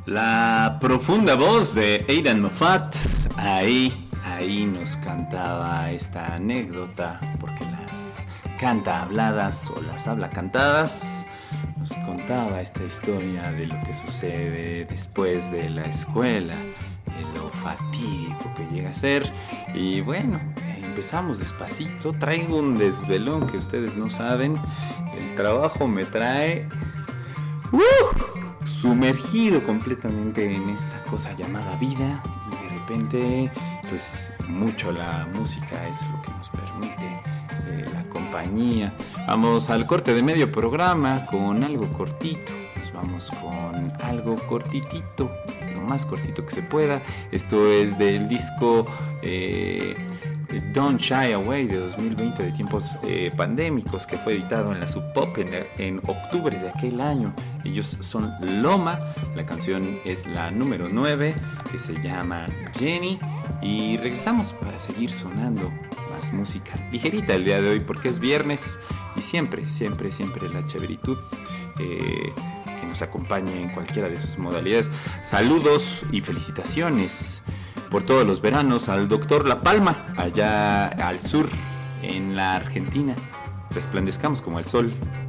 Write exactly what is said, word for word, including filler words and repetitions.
La profunda voz de Aidan Moffat, ahí, ahí nos cantaba esta anécdota, porque las canta habladas o las habla cantadas, nos contaba esta historia de lo que sucede después de la escuela, de lo fatídico que llega a ser. Y bueno, empezamos despacito, traigo un desvelón que ustedes no saben, el trabajo me trae... ¡Uh! Sumergido completamente en esta cosa llamada vida, y de repente pues mucho la música es lo que nos permite eh, la compañía. Vamos al corte de medio programa con algo cortito, nos vamos con algo cortitito, lo más cortito que se pueda. Esto es del disco eh, Don't Shy Away de dos mil veinte, de tiempos eh, pandémicos, que fue editado en la Sub Pop en, en octubre de aquel año. Ellos son Loma, la canción es la número nueve, que se llama Jenny, y regresamos para seguir sonando más música ligerita el día de hoy, porque es viernes y siempre, siempre, siempre la chéveritud eh, que nos acompañe en cualquiera de sus modalidades. Saludos y felicitaciones por todos los veranos al doctor La Palma, allá al sur, en la Argentina. Resplandezcamos como el sol.